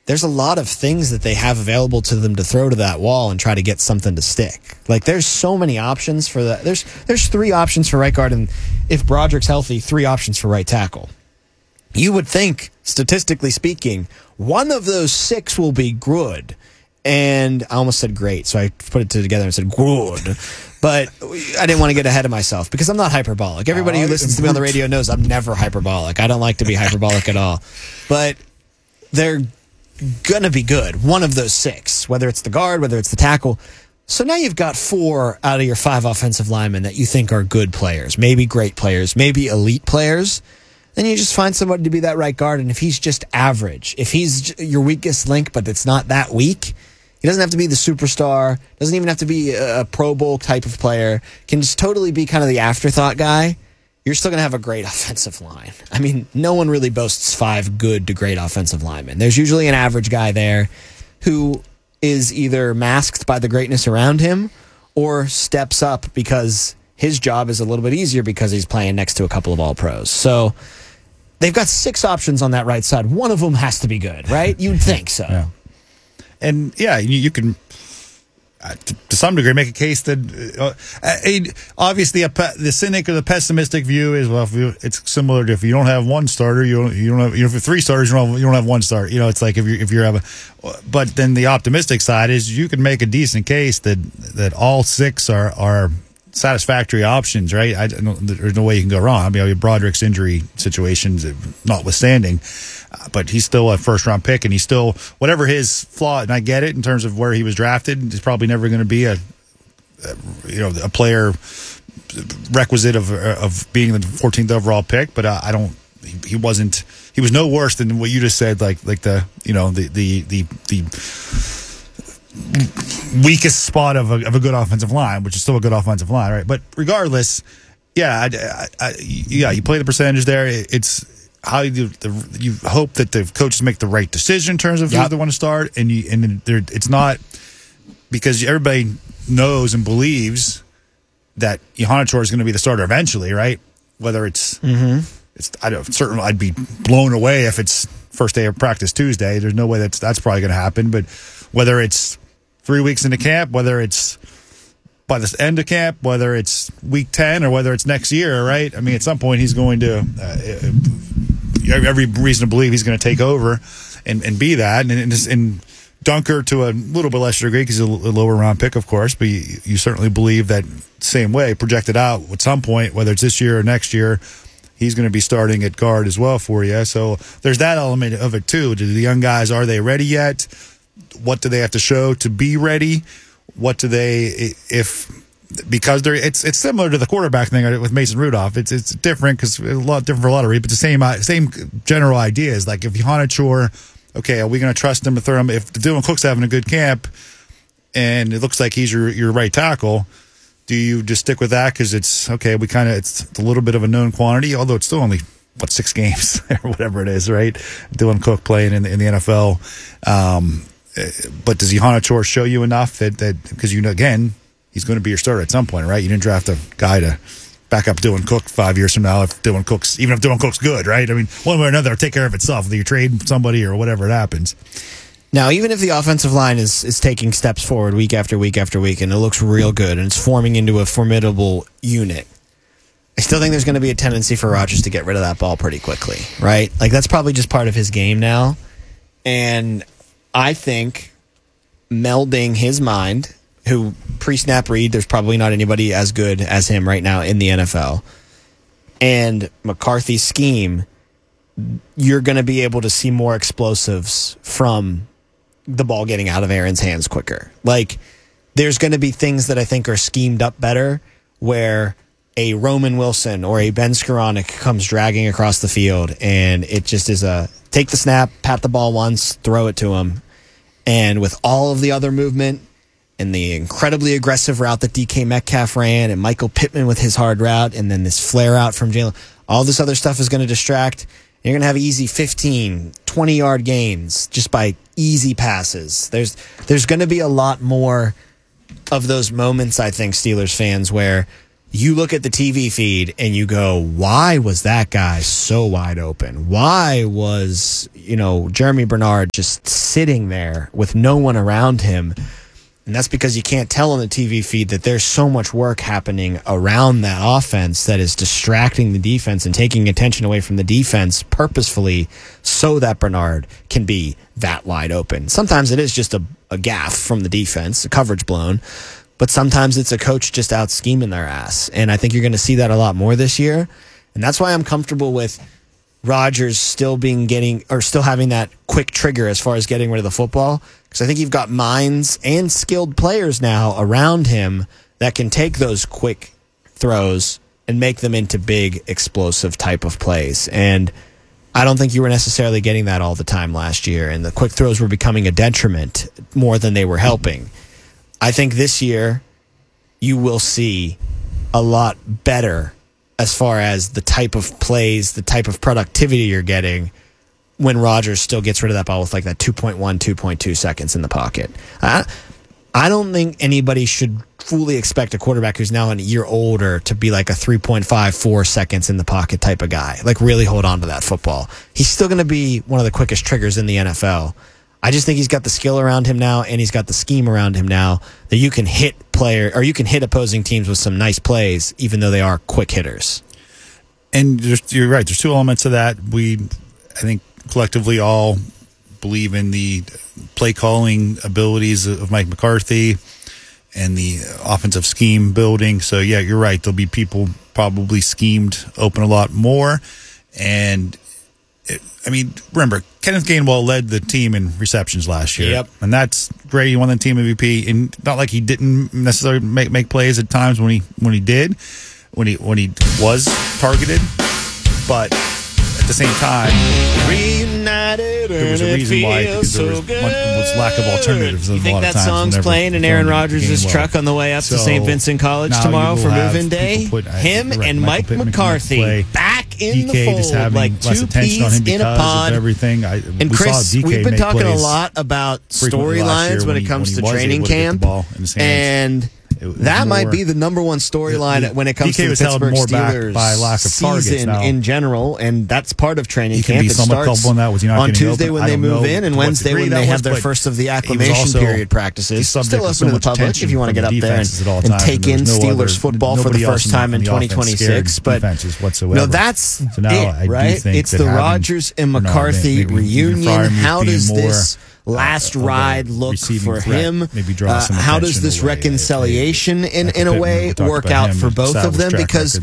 there's a lot of things that they have available to them to throw to that wall and try to get something to stick. Like, there's so many options for that. There's 3 options for right guard, and if Broderick's healthy, 3 options for right tackle. You would think, statistically speaking, one of those 6 will be good. And I almost said great, so I put it together and said good. But I didn't want to get ahead of myself because I'm not hyperbolic. Everybody who listens to me on the radio knows I'm never hyperbolic. I don't like to be hyperbolic at all. But they're going to be good, one of those 6, whether it's the guard, whether it's the tackle. So now you've got 4 out of your 5 offensive linemen that you think are good players, maybe great players, maybe elite players. Then you just find somebody to be that right guard, and if he's just average, if he's your weakest link, but it's not that weak, he doesn't have to be the superstar, doesn't even have to be a Pro Bowl type of player, can just totally be kind of the afterthought guy, you're still going to have a great offensive line. I mean, no one really boasts 5 good to great offensive linemen. There's usually an average guy there who is either masked by the greatness around him or steps up because his job is a little bit easier because he's playing next to a couple of all-pros. So they've got 6 options on that right side. One of them has to be good, right? You'd think so. Yeah. And, yeah, you can, to some degree, make a case that obviously the cynic or the pessimistic view is, well, it's similar to if you don't have one starter, you don't have, if you have 3 starters, you don't have one starter. It's like if you have but then the optimistic side is you can make a decent case that all 6 are satisfactory options, right? There's no way you can go wrong. I mean, Broderick's injury situations notwithstanding, but he's still a first-round pick, and he's still, whatever his flaw, and I get it in terms of where he was drafted, he's probably never going to be a player requisite of being the 14th overall pick, but he was no worse than what you just said, like the weakest spot of a good offensive line, which is still a good offensive line, right? But regardless, you play the percentage there. It's how you hope that the coaches make the right decision in terms of who's the one to start, and it's not because everybody knows and believes that Johanna Chor is going to be the starter eventually, right? Whether it's certainly I'd be blown away if it's first day of practice Tuesday. There's no way that's probably going to happen, but whether it's 3 weeks into camp, whether it's by the end of camp, whether it's week 10 or whether it's next year, right? I mean, at some point he's going to, every reason to believe he's going to take over and be that. And Dunker to a little bit lesser degree because he's a lower round pick, of course, but you certainly believe that same way, projected out at some point, whether it's this year or next year, he's going to be starting at guard as well for you. So there's that element of it too. Do the young guys, are they ready yet? What do they have to show to be ready? What do they, because it's similar to the quarterback thing with Mason Rudolph. It's different because it's a lot different for a lot of reasons, but the same general idea is like if Johanna Chor, okay, are we going to trust him to throw him? If Dylan Cook's having a good camp and it looks like he's your right tackle, do you just stick with that because it's okay? It's a little bit of a known quantity, although it's still only 6 games or whatever it is, right? Dylan Cook playing in the NFL. But does Johanna Chor show you enough that because again, he's going to be your starter at some point, right? You didn't draft a guy to back up Dylan Cook 5 years from now even if Dylan Cook's good, right? I mean, one way or another, it'll take care of itself, whether you trade somebody or whatever it happens. Now, even if the offensive line is taking steps forward week after week after week, and it looks real good, and it's forming into a formidable unit, I still think there's going to be a tendency for Rodgers to get rid of that ball pretty quickly, right? Like, that's probably just part of his game now. And I think melding his mind, who pre-snap read, there's probably not anybody as good as him right now in the NFL, and McCarthy's scheme, you're going to be able to see more explosives from the ball getting out of Aaron's hands quicker. Like, there's going to be things that I think are schemed up better where a Roman Wilson or a Ben Skoranek comes dragging across the field, and it just is a take the snap, pat the ball once, throw it to him. And with all of the other movement and the incredibly aggressive route that DK Metcalf ran and Michael Pittman with his hard route and then this flare out from Jalen, all this other stuff is going to distract. You're going to have easy 15, 20-yard gains just by easy passes. There's going to be a lot more of those moments, I think, Steelers fans, where you look at the TV feed and you go, why was that guy so wide open? Why was, Jeremy Bernard just sitting there with no one around him? And that's because you can't tell on the TV feed that there's so much work happening around that offense that is distracting the defense and taking attention away from the defense purposefully so that Bernard can be that wide open. Sometimes it is just a gaffe from the defense, a coverage blown. But sometimes it's a coach just out scheming their ass. And I think you're going to see that a lot more this year. And that's why I'm comfortable with Rodgers still having that quick trigger as far as getting rid of the football. Because I think you've got minds and skilled players now around him that can take those quick throws and make them into big, explosive type of plays. And I don't think you were necessarily getting that all the time last year. And the quick throws were becoming a detriment more than they were helping. I think this year you will see a lot better as far as the type of plays, the type of productivity you're getting when Rodgers still gets rid of that ball with like that 2.1, 2.2 seconds in the pocket. I don't think anybody should fully expect a quarterback who's now a year older to be like a 3.5, 4 seconds in the pocket type of guy. Like really hold on to that football. He's still going to be one of the quickest triggers in the NFL. I just think he's got the skill around him now, and he's got the scheme around him now that you can hit opposing teams with some nice plays, even though they are quick hitters. And you're right. There's two elements of that. I think, collectively all believe in the play calling abilities of Mike McCarthy and the offensive scheme building. So, yeah, you're right. There'll be people probably schemed open a lot more. And remember, Kenneth Gainwell led the team in receptions last year. Yep. And that's great. He won the team MVP. And not like he didn't necessarily make plays at times when he was targeted. But at the same time, reunited, there was a reason why, because there was lack of alternatives. You think that song's playing in Aaron Rodgers' truck on the way up to St. Vincent College tomorrow for move-in day? Him and Mike McCarthy back in the fold, like two peas in a pod. And Chris, we've been talking a lot about storylines when it comes to training camp, and that might be the number one storyline when it comes to the Pittsburgh Steelers season in general, and that's part of training camp. It starts on Tuesday when they move in, and Wednesday when they have their first of the acclimation period practices. Still open to the public if you want to get up there and take in Steelers football for the first time in 2026. But no, that's it, right? It's the Rodgers and McCarthy reunion. How does this last ride look for him? How does this reconciliation in a way work out for both of them? Because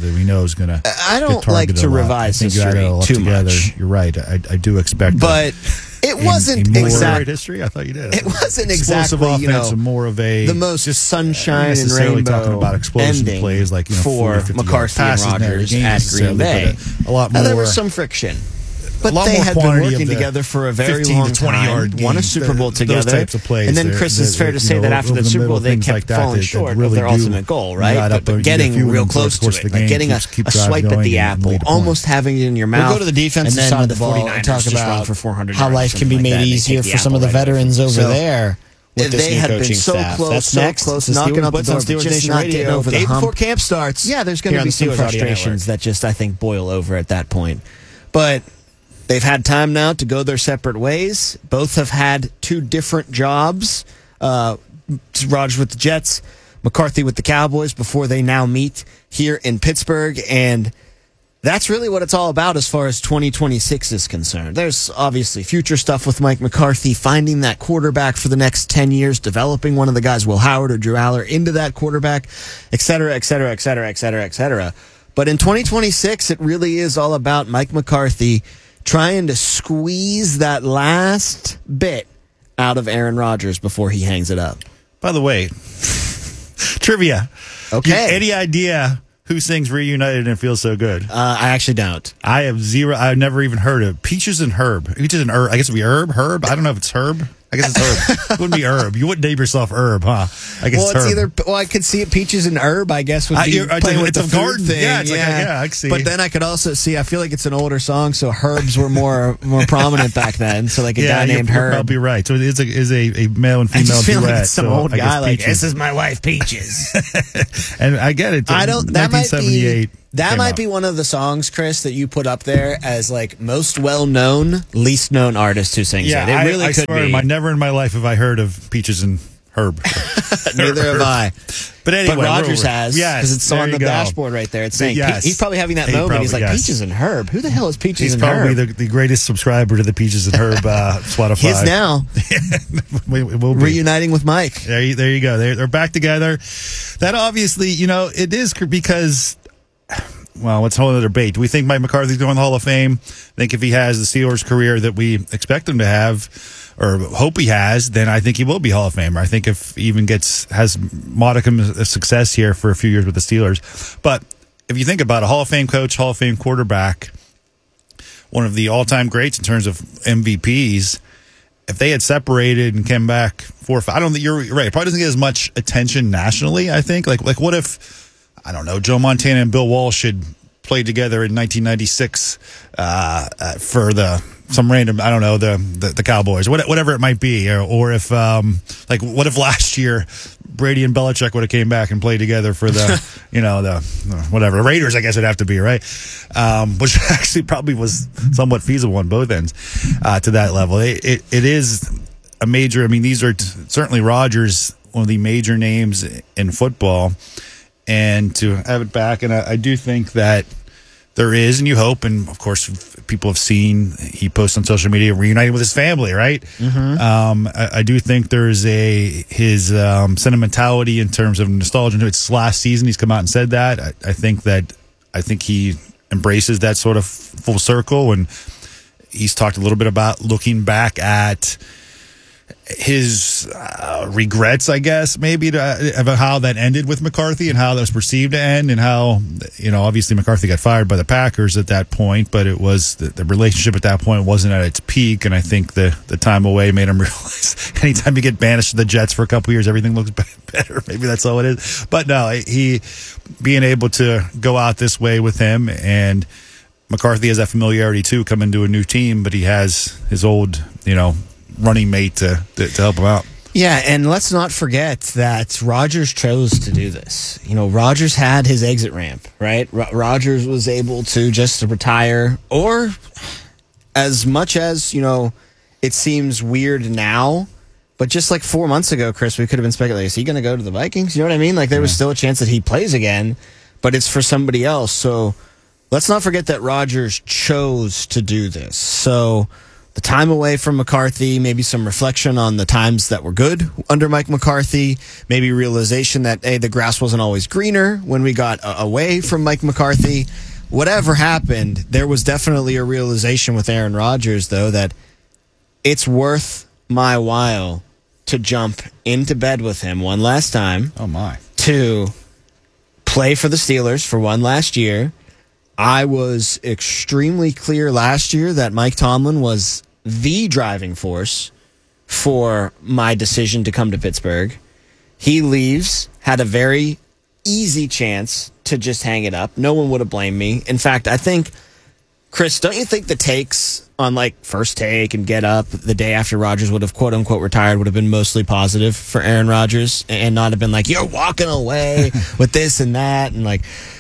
I don't like to revise history too much. You're right. I do expect but it wasn't exactly history. I thought you did. It wasn't exactly more of a the most sunshine and rainbow talking about explosion ending plays like for McCarthy and Rodgers at Green Bay. A lot more. There was some friction. But they had been working together for a very long time, won a Super Bowl together, and then, Chris, it's fair to say that after the Super Bowl, they kept falling short of their ultimate goal, right? But getting real close to it, like getting a swipe at the apple, almost having it in your mouth. We'll go to the defensive side of the ball and talk about how life can be made easier for some of the veterans over there. They had been so close, knocking up the door, but just not getting over the hump. Before camp starts, yeah, there's going to be some frustrations that just, I think, boil over at that point. But they've had time now to go their separate ways. Both have had two different jobs. Rodgers with the Jets, McCarthy with the Cowboys, before they now meet here in Pittsburgh. And that's really what it's all about as far as 2026 is concerned. There's obviously future stuff with Mike McCarthy, finding that quarterback for the next 10 years, developing one of the guys, Will Howard or Drew Aller, into that quarterback, et cetera, et cetera, et cetera, et cetera, et cetera. But in 2026, it really is all about Mike McCarthy trying to squeeze that last bit out of Aaron Rodgers before he hangs it up. By the way, trivia. Okay. Any idea who sings Reunited and Feels So Good? I actually don't. I have zero. I've never even heard of Peaches and Herb. Peaches and Herb. I guess it would be Herb. I don't know if it's Herb. I guess it's Herb. It wouldn't be Herb. You wouldn't name yourself Herb, huh? I guess Well, it's Herb. either. Well, I could see it. Peaches and herb, I guess, would be playing with it's the a food garden thing. Yeah, it's like I can see. But then I could also see. I feel like it's an older song, so herbs were more prominent back then. So like a guy named you're Herb. probably right. So it is a male and I female just feel duet. like it's some so old I guess guy like, Peaches. this is my wife, Peaches. And I get it. I don't. That might 1978 be. That came might out. be one of the songs, Chris, that you put up there as like most well known, least known artist who sings Yeah, it. It really I could swear, be. never in my life have I heard of Peaches and Herb. Neither have I. But anyway, But Rogers has. Yes, because it's there on you the go. dashboard right there. It's saying Yes. he's probably having that He moment. He's probably- like yes. Peaches and Herb. Who the hell is Peaches He's and probably Herb? the greatest subscriber to the Peaches and Herb Spotify. His now It will be. reuniting with Mike. There you go. They're back together. That obviously, it is because, well, it's a whole other debate. Do we think Mike McCarthy's going to the Hall of Fame? I think if he has the Steelers career that we expect him to have, or hope he has, then I think he will be Hall of Famer. I think if he even has modicum of success here for a few years with the Steelers. But if you think about a Hall of Fame coach, Hall of Fame quarterback, one of the all-time greats in terms of MVPs, if they had separated and came back 4 or 5, I don't think you're right. It probably doesn't get as much attention nationally, I think. Like what if, I don't know, Joe Montana and Bill Walsh had played together in 1996 for some random, I don't know, the Cowboys, whatever it might be. Or if, what if last year Brady and Belichick would have came back and played together for the, the Raiders, I guess it'd have to be, right? Which actually probably was somewhat feasible on both ends to that level. It is a major, these are certainly Rodgers, one of the major names in football. And to have it back, and I do think that there is, and you hope, and of course, people have seen, he posts on social media reuniting with his family, right? Mm-hmm. I do think there's his sentimentality in terms of nostalgia. It's last season he's come out and said that. I think he embraces that sort of full circle, and he's talked a little bit about looking back at his regrets, I guess, maybe about how that ended with McCarthy and how that was perceived to end, and how, obviously McCarthy got fired by the Packers at that point, but it was the relationship at that point wasn't at its peak, and I think the time away made him realize anytime you get banished to the Jets for a couple years, everything looks better. Maybe that's all it is. But no, he being able to go out this way with him, and McCarthy has that familiarity too, coming to a new team, but he has his old, running mate to help him out. Yeah, and let's not forget that Rodgers chose to do this. Rodgers had his exit ramp, right? Rodgers was able to just retire, or as much as, it seems weird now, but just like 4 months ago, Chris, we could have been speculating, is he going to go to the Vikings? You know what I mean? Like there was still a chance that he plays again, but it's for somebody else. So let's not forget that Rodgers chose to do this. So the time away from McCarthy, maybe some reflection on the times that were good under Mike McCarthy, maybe realization that, hey, the grass wasn't always greener when we got away from Mike McCarthy. Whatever happened, there was definitely a realization with Aaron Rodgers, though, that it's worth my while to jump into bed with him one last time. Oh, my. To play for the Steelers for one last year. I was extremely clear last year that Mike Tomlin was the driving force for my decision to come to Pittsburgh. He leaves, had a very easy chance to just hang it up. No one would have blamed me. In fact, I think, Chris, don't you think the takes on First Take and Get Up the day after Rodgers would have quote unquote retired would have been mostly positive for Aaron Rodgers, and not have been like, you're walking away with this and that, and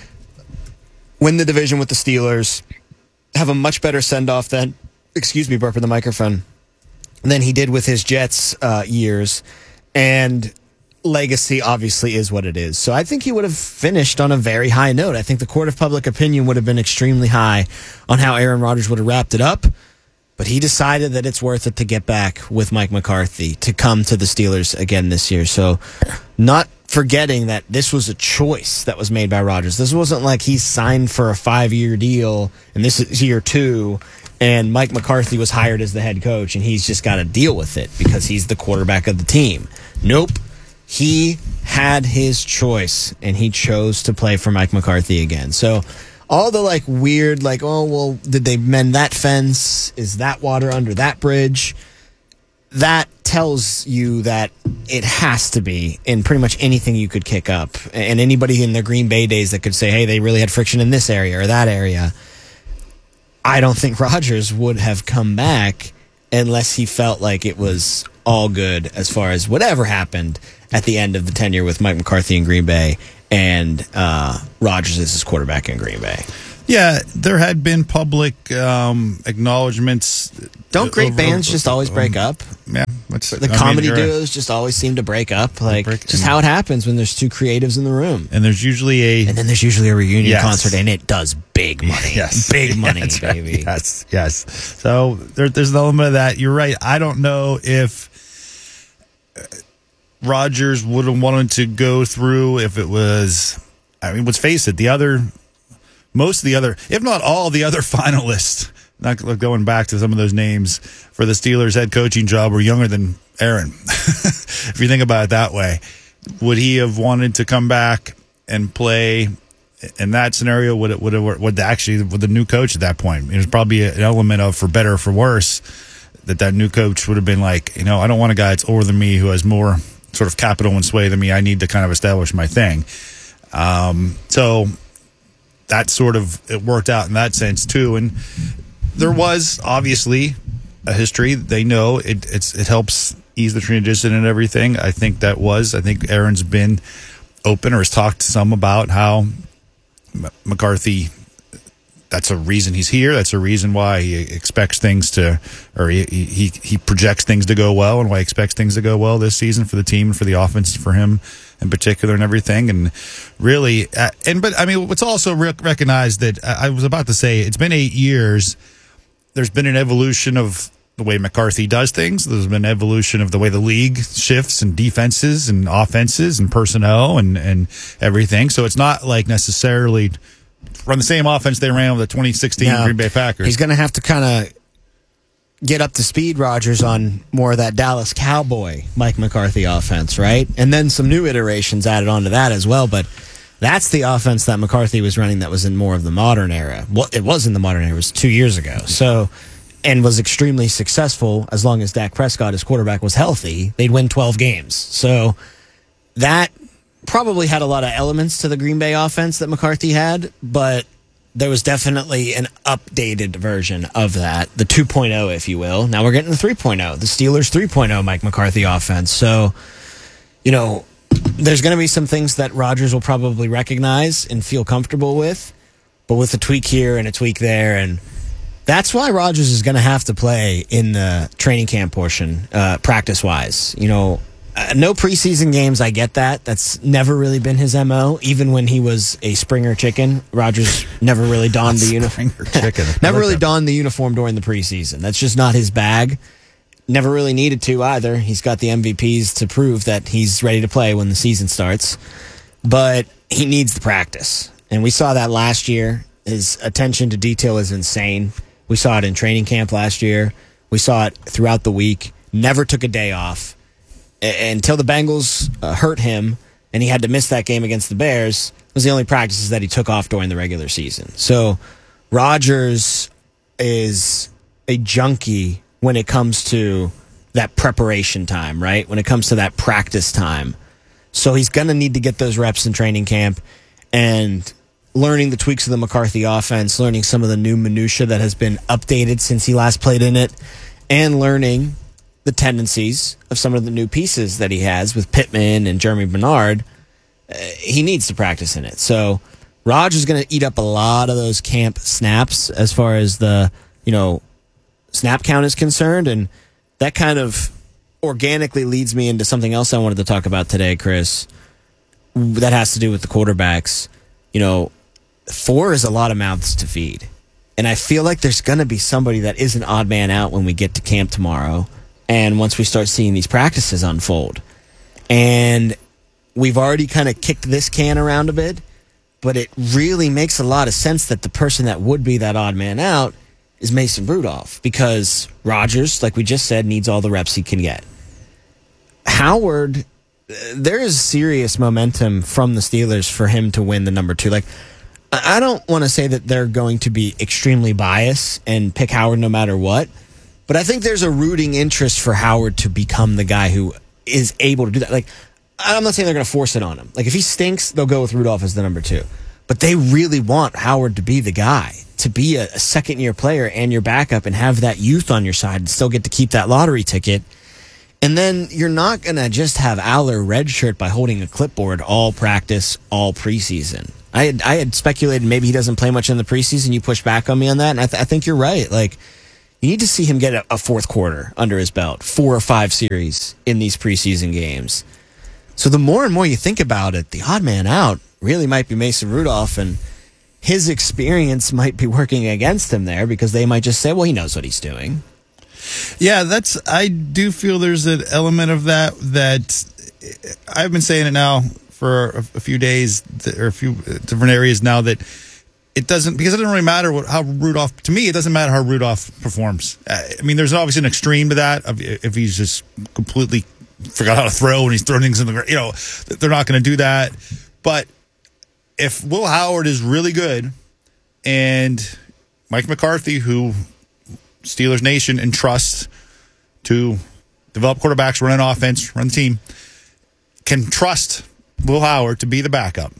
win the division with the Steelers, have a much better send-off than, burping the microphone, than he did with his Jets years. And legacy obviously is what it is. So I think he would have finished on a very high note. I think the court of public opinion would have been extremely high on how Aaron Rodgers would have wrapped it up. But he decided that it's worth it to get back with Mike McCarthy, to come to the Steelers again this year. So not forgetting that this was a choice that was made by Rodgers. This wasn't like he signed for a 5-year deal and this is year 2 and Mike McCarthy was hired as the head coach and he's just got to deal with it because he's the quarterback of the team. Nope. He had his choice and he chose to play for Mike McCarthy again. So all the weird, did they mend that fence? Is that water under that bridge? That tells you that it has to be in pretty much anything you could kick up. And anybody in the Green Bay days that could say, hey, they really had friction in this area or that area. I don't think Rodgers would have come back unless he felt like it was all good as far as whatever happened at the end of the tenure with Mike McCarthy in Green Bay and Rodgers is his quarterback in Green Bay. Yeah, there had been public acknowledgments. Don't great bands just always break up? Yeah. The comedy duos just always seem to break up. Like, just how it happens when there's two creatives in the room. And there's usually a reunion concert, and it does big money. Yes. Big money, baby. Right. Yes. So there's an element of that. You're right. I don't know if Rodgers would have wanted to go through if it was, I mean, let's face it, most of the other, if not all the other finalists, not going back to some of those names for the Steelers head coaching job, were younger than Aaron. If you think about it that way, would he have wanted to come back and play in that scenario? Would the new coach at that point? It was probably an element of, for better or for worse, that new coach would have been like, I don't want a guy that's older than me who has more sort of capital and sway than me. I need to kind of establish my thing. So that sort of, it worked out in that sense too. And there was obviously a history. They know it helps ease the transition and everything. I think Aaron's been open or has talked some about how McCarthy, that's a reason he's here. That's a reason why he expects things to, or he projects things to go well, and why he expects things to go well this season for the team and for the offense, for him in particular, and everything. And really, but I mean, it's also recognized that I was about to say it's been 8 years. There's been an evolution of the way McCarthy does things. There's been an evolution of the way the league shifts and defenses and offenses and personnel and everything. So it's not like necessarily run the same offense they ran with the 2016 Green Bay Packers. He's going to have to kind of get up to speed, Rodgers, on more of that Dallas Cowboy Mike McCarthy offense, right? And then some new iterations added onto that as well. But that's the offense that McCarthy was running that was in more of the modern era. Well, it was in the modern era. It was 2 years ago. So, and was extremely successful as long as Dak Prescott, his quarterback, was healthy. They'd win 12 games. So that probably had a lot of elements to the Green Bay offense that McCarthy had, but there was definitely an updated version of that, the 2.0, if you will. Now we're getting the 3.0, the Steelers 3.0 Mike McCarthy offense. So, there's going to be some things that Rodgers will probably recognize and feel comfortable with, but with a tweak here and a tweak there. And that's why Rodgers is going to have to play in the training camp portion, practice-wise. No preseason games, I get that. That's never really been his MO. Even when he was a Springer chicken, Rodgers never really donned the uniform. Donned the uniform during the preseason. That's just not his bag. Never really needed to either. He's got the MVPs to prove that he's ready to play when the season starts. But he needs the practice. And we saw that last year. His attention to detail is insane. We saw it in training camp last year. We saw it throughout the week. Never took a day off. Until the Bengals hurt him and he had to miss that game against the Bears, was the only practices that he took off during the regular season. So Rodgers is a junkie when it comes to that preparation time, right? When it comes to that practice time. So he's going to need to get those reps in training camp and learning the tweaks of the McCarthy offense, learning some of the new minutia that has been updated since he last played in it, and learning the tendencies of some of the new pieces that he has with Pittman and Jeremy Bernard. He needs to practice in it. So Rodgers is going to eat up a lot of those camp snaps as far as the, snap count is concerned. And that kind of organically leads me into something else I wanted to talk about today, Chris, that has to do with the quarterbacks. 4 is a lot of mouths to feed. And I feel like there's going to be somebody that is an odd man out when we get to camp tomorrow. And once we start seeing these practices unfold. And we've already kind of kicked this can around a bit, but it really makes a lot of sense that the person that would be that odd man out is Mason Rudolph, because Rodgers, like we just said, needs all the reps he can get. Howard, there is serious momentum from the Steelers for him to win the number 2. Like, I don't want to say that they're going to be extremely biased and pick Howard no matter what, But I think there's a rooting interest for Howard to become the guy who is able to do that. Like, I'm not saying they're going to force it on him. Like, if he stinks, they'll go with Rudolph as the number 2. But they really want Howard to be the guy, to be a second-year player and your backup and have that youth on your side and still get to keep that lottery ticket. And then you're not going to just have Aller redshirt by holding a clipboard all practice, all preseason. I had speculated maybe he doesn't play much in the preseason. You push back on me on that, and I think you're right. Like, you need to see him get a fourth quarter under his belt, 4 or 5 series in these preseason games. So the more and more you think about it, the odd man out really might be Mason Rudolph, and his experience might be working against him there because they might just say, well, he knows what he's doing. Yeah, I do feel there's an element of that I've been saying it now for a few days or a few different areas now that it doesn't really matter how Rudolph, to me, it doesn't matter how Rudolph performs. I mean, there's obviously an extreme to that if he's just completely forgot how to throw and he's throwing things in the ground. They're not going to do that. But if Will Howard is really good and Mike McCarthy, who Steelers Nation entrusts to develop quarterbacks, run an offense, run the team, can trust Will Howard to be the backup.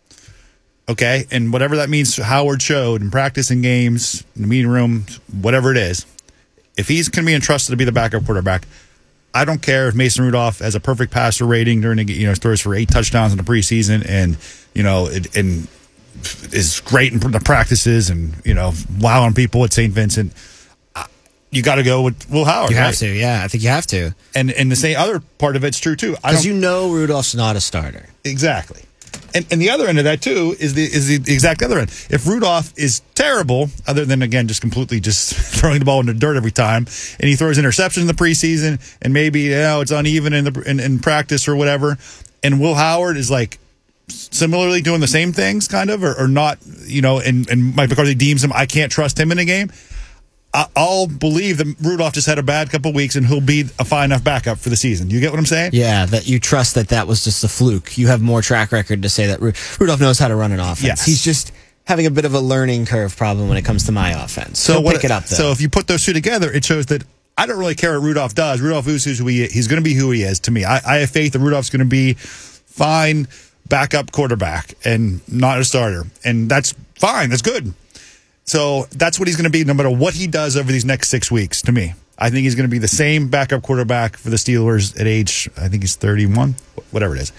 Okay, and whatever that means Howard showed in practice and games, in the meeting room, whatever it is, if he's going to be entrusted to be the backup quarterback, I don't care if Mason Rudolph has a perfect passer rating during the throws for 8 touchdowns in the preseason and and is great in the practices and wowing people at St. Vincent. You got to go with Will Howard. You have to, yeah. I think you have to. And the same other part of it's true too. Because Rudolph's not a starter. Exactly. And the other end of that too is the exact other end. If Rudolph is terrible, other than again just completely just throwing the ball in the dirt every time, and he throws interceptions in the preseason, and maybe it's uneven in practice or whatever, and Will Howard is like similarly doing the same things, kind of, or not, and Mike McCarthy deems him, I can't trust him in a game. I'll believe that Rudolph just had a bad couple of weeks and he'll be a fine enough backup for the season. You get what I'm saying? Yeah, that you trust that was just a fluke. You have more track record to say that Rudolph knows how to run an offense. Yes. He's just having a bit of a learning curve problem when it comes to my offense. So pick it up, though. So if you put those two together, it shows that I don't really care what Rudolph does. Rudolph is who he is. He's going to be who he is to me. I have faith that Rudolph's going to be fine backup quarterback and not a starter. And that's fine. That's good. So that's what he's going to be no matter what he does over these next 6 weeks to me. I think he's going to be the same backup quarterback for the Steelers at age, I think he's 31, whatever it is.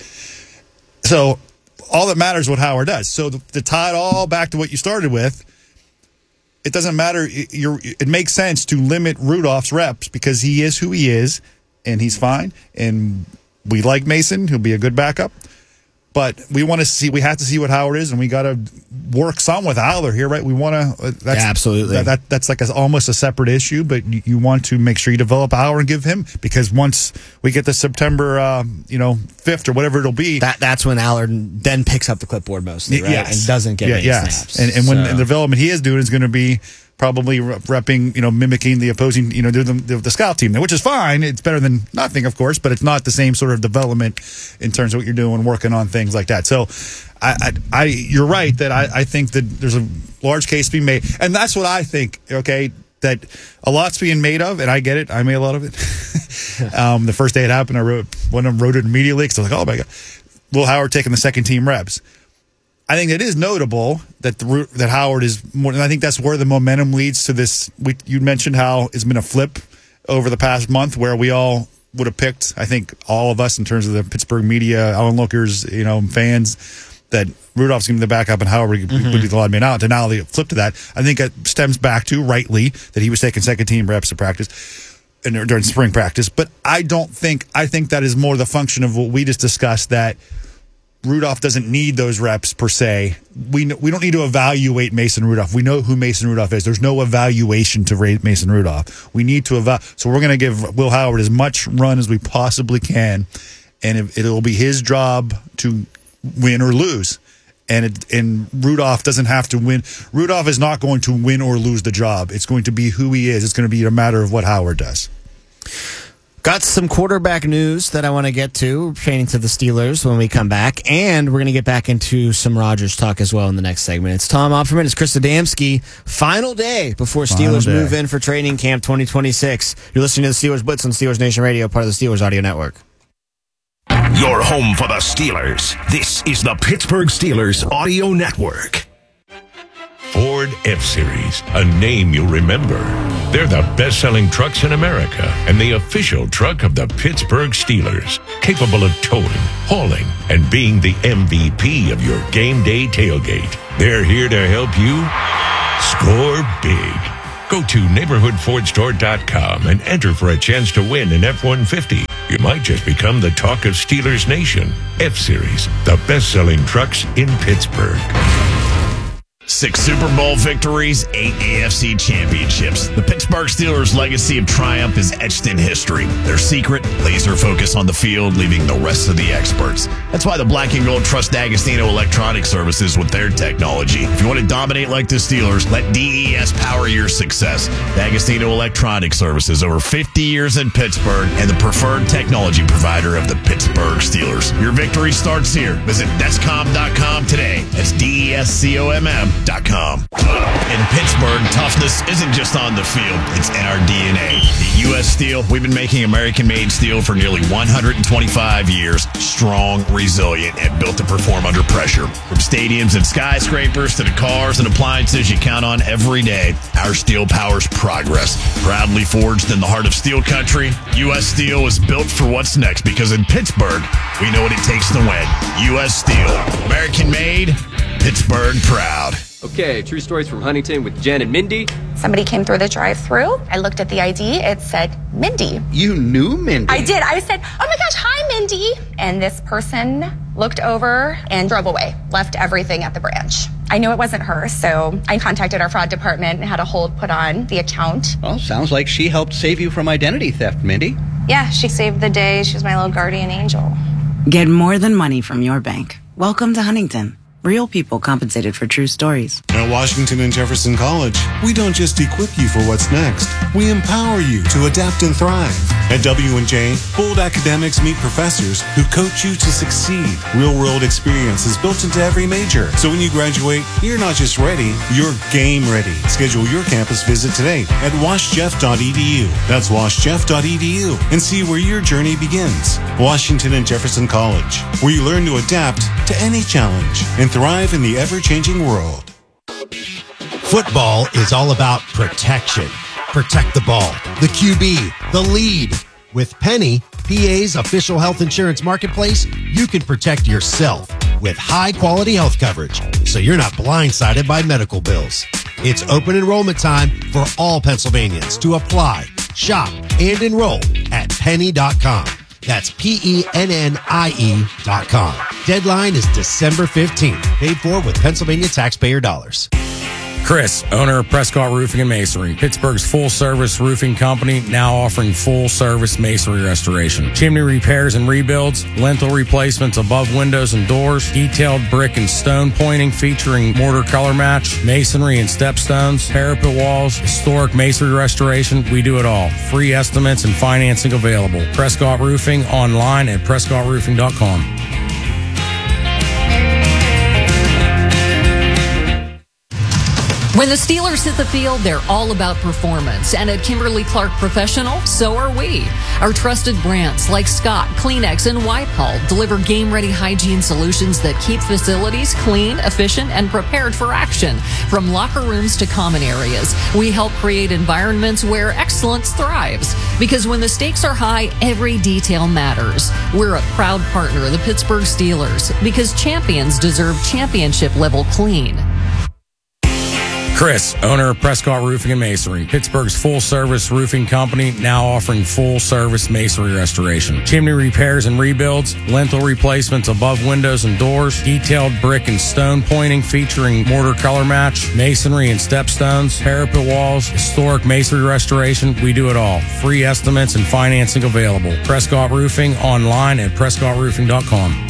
So all that matters is what Howard does. So to tie it all back to what you started with, it doesn't matter. It makes sense to limit Rudolph's reps because he is who he is and he's fine. And we like Mason. He'll be a good backup. But we have to see what Howard is, and we got to work some with Aller here, right? We want to. Absolutely. That's like almost a separate issue, but you want to make sure you develop Aller and give him, because once we get to September, 5th or whatever it'll be, that's when Aller then picks up the clipboard mostly, right? Yes. And doesn't get any snaps. And when the development he is doing is going to be probably repping, mimicking the opposing, the scout team, which is fine. It's better than nothing, of course, but it's not the same sort of development in terms of what you're doing, working on things like that. So you're right that I think that there's a large case to be made. And that's what I think, okay, that a lot's being made of, and I get it. I made a lot of it. The first day it happened, I wrote it immediately because I was like, oh my God. Will Howard taking the second team reps. I think it is notable that that Howard is more, and I think that's where the momentum leads to this. You mentioned how it's been a flip over the past month where we all would have picked, I think all of us in terms of the Pittsburgh media, onlookers, fans, that Rudolph's going to be the backup and Howard would be the odd man out. And now they flip to that. I think it stems back to, rightly, that he was taking second team reps to practice and during spring practice. But I think that is more the function of what we just discussed, that Rudolph doesn't need those reps per se. We don't need to evaluate Mason Rudolph. We know who Mason Rudolph is. There's no evaluation to rate Mason Rudolph. We need to so we're going to give Will Howard as much run as we possibly can, and it'll be his job to win or lose. And Rudolph doesn't have to win. Rudolph is not going to win or lose the job. It's going to be who he is. It's going to be a matter of what Howard does. Got Got some quarterback news that I want to get to pertaining to the Steelers when we come back. And we're going to get back into some Rodgers talk as well in the next segment. It's Tom Opferman. It's Chris Adamski. Final day before Steelers move in for training camp 2026. You're listening to the Steelers Blitz on Steelers Nation Radio, part of the Steelers Audio Network. Your home for the Steelers. This is the Pittsburgh Steelers Audio Network. Ford F-Series, a name you'll remember. They're the best-selling trucks in America and the official truck of the Pittsburgh Steelers, capable of towing, hauling, and being the MVP of your game day tailgate. They're here to help you score big. Go to neighborhoodfordstore.com and enter for a chance to win an F-150. You might just become the talk of Steelers Nation. F-Series, the best-selling trucks in Pittsburgh. 6 Super Bowl victories, 8 AFC championships. The Pittsburgh Steelers' legacy of triumph is etched in history. Their secret, laser focus on the field, leaving the rest of the experts. That's why the Black and Gold trust D'Agostino Electronic Services with their technology. If you want to dominate like the Steelers, let DES power your success. D'Agostino Electronic Services, over 50 years in Pittsburgh, and the preferred technology provider of the Pittsburgh Steelers. Your victory starts here. Visit Descom.com today. That's DESCOMM.com. In Pittsburgh, toughness isn't just on the field, it's in our DNA. At U.S. Steel, we've been making American-made steel for nearly 125 years. Strong, resilient, and built to perform under pressure. From stadiums and skyscrapers to the cars and appliances you count on every day, our steel powers progress. Proudly forged in the heart of steel country, U.S. Steel is built for what's next because in Pittsburgh, we know what it takes to win. U.S. Steel. American-made, Pittsburgh proud. Okay, true stories from Huntington with Jen and Mindy. Somebody came through the drive-thru. I looked at the ID. It said Mindy. You knew Mindy? I did. I said, oh my gosh, hi, Mindy. And this person looked over and drove away, left everything at the branch. I knew it wasn't her, so I contacted our fraud department and had a hold put on the account. Well, sounds like she helped save you from identity theft, Mindy. Yeah, she saved the day. She was my little guardian angel. Get more than money from your bank. Welcome to Huntington. Real people compensated for true stories. At Washington and Jefferson College, we don't just equip you for what's next. We empower you to adapt and thrive. At W&J, bold academics meet professors who coach you to succeed. Real-world experience is built into every major. So when you graduate, you're not just ready, you're game ready. Schedule your campus visit today at washjeff.edu. That's washjeff.edu and see where your journey begins. Washington and Jefferson College, where you learn to adapt to any challenge and thrive in the ever-changing world. Football is all about protection. Protect the ball, the QB, the lead. With Penny, PA's official health insurance marketplace, you can protect yourself with high-quality health coverage, so you're not blindsided by medical bills. It's open enrollment time for all Pennsylvanians to apply, shop, and enroll at penny.com. That's PENNIE.com. Deadline is December 15th. Paid for with Pennsylvania taxpayer dollars. Chris, owner of Prescott Roofing and Masonry, Pittsburgh's full-service roofing company, now offering full-service masonry restoration, chimney repairs and rebuilds, lintel replacements above windows and doors, detailed brick and stone pointing featuring mortar color match, masonry and stepstones, parapet walls, historic masonry restoration. We do it all. Free estimates and financing available. Prescott Roofing online at prescottroofing.com. When the Steelers hit the field, they're all about performance. And at Kimberly-Clark Professional, so are we. Our trusted brands like Scott, Kleenex, and Whitehall deliver game-ready hygiene solutions that keep facilities clean, efficient, and prepared for action. From locker rooms to common areas, we help create environments where excellence thrives. Because when the stakes are high, every detail matters. We're a proud partner of the Pittsburgh Steelers because champions deserve championship-level clean. Chris, owner of Prescott Roofing and Masonry, Pittsburgh's full-service roofing company, now offering full-service masonry restoration, chimney repairs and rebuilds, lintel replacements above windows and doors, detailed brick and stone pointing featuring mortar color match, masonry and stepstones, parapet walls, historic masonry restoration. We do it all. Free estimates and financing available. Prescott Roofing online at prescottroofing.com.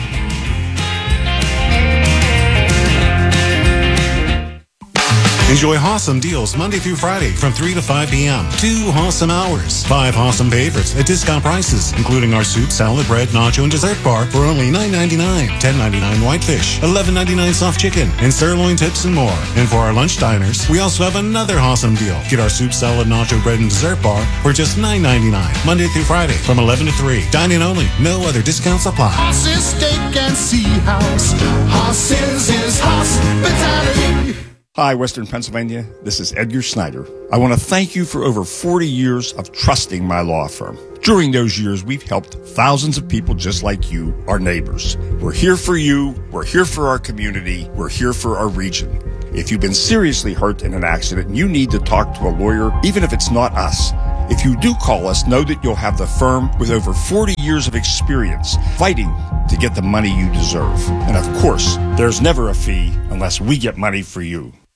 Enjoy awesome deals Monday through Friday from 3 to 5 p.m. 2 awesome hours. 5 awesome favorites at discount prices, including our soup, salad, bread, nacho, and dessert bar for only $9.99. $10.99 whitefish, $11.99 soft chicken, and sirloin tips and more. And for our lunch diners, we also have another awesome deal. Get our soup, salad, nacho, bread, and dessert bar for just $9.99. Monday through Friday from 11 to 3. Dine-in only. No other discounts apply. Hoss's Steak and Sea House. Hoss's is hospitality. Hi, Western Pennsylvania. This is Edgar Snyder. I want to thank you for over 40 years of trusting my law firm. During those years, we've helped thousands of people just like you, our neighbors. We're here for you. We're here for our community. We're here for our region. If you've been seriously hurt in an accident, you need to talk to a lawyer, even if it's not us. If you do call us, know that you'll have the firm with over 40 years of experience fighting to get the money you deserve. And of course, there's never a fee unless we get money for you.